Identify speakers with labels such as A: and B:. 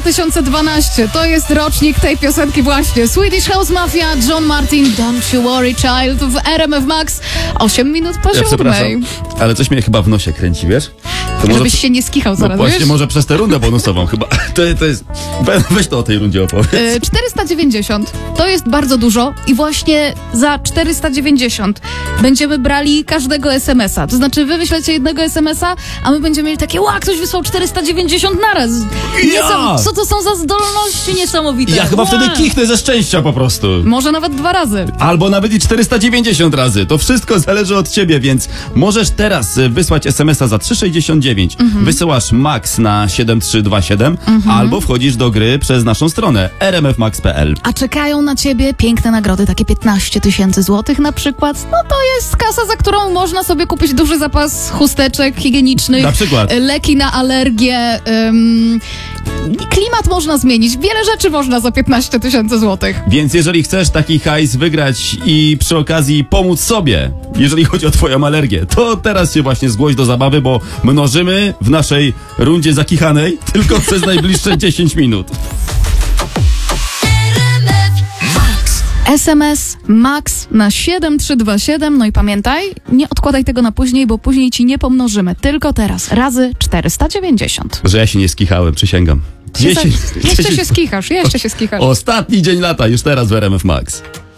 A: 2012. To jest rocznik tej piosenki właśnie. Swedish House Mafia, John Martin, Don't You Worry Child w RMF Max. 8 minut po 7.
B: Ale coś mnie chyba w nosie kręci, wiesz? To może
A: Żebyś się nie skichał zaraz,
B: właśnie
A: wiesz?
B: może przez tę rundę bonusową chyba. To jest... Weź to o tej rundzie opowiedz.
A: 490 to jest bardzo dużo i właśnie za 490 będziemy brali każdego SMS-a. To znaczy wy wyślecie jednego SMS-a, a my będziemy mieli takie, ktoś wysłał 490 naraz. Co to są za zdolności niesamowite?
B: Ja chyba wtedy kichnę ze szczęścia po prostu.
A: Może nawet 2 razy.
B: Albo nawet i 490 razy. To wszystko zależy od ciebie, więc możesz teraz wysłać SMS-a za 3,69. Wysyłasz max na 7327 albo wchodzisz do gry przez naszą stronę rmfmax.pl.
A: A czekają na ciebie piękne nagrody, takie 15 000 złotych na przykład. No to jest kasa, za którą można sobie kupić duży zapas chusteczek higienicznych.
B: Na przykład.
A: Leki na alergię. Klimat można zmienić. Wiele rzeczy można za 15 000 złotych.
B: Więc jeżeli chcesz taki hajs wygrać i przy okazji pomóc sobie, jeżeli chodzi o twoją alergię, to teraz się właśnie zgłoś do zabawy, bo mnożymy w naszej rundzie zakichanej tylko przez najbliższe 10 minut.
A: SMS MAX na 7327. No i pamiętaj, nie odkładaj tego na później, bo później ci nie pomnożymy. Tylko teraz. Razy 490.
B: Że ja się nie skichałem, przysięgam.
A: Jeszcze się skichasz.
B: Ostatni dzień lata, już teraz w RMF Max.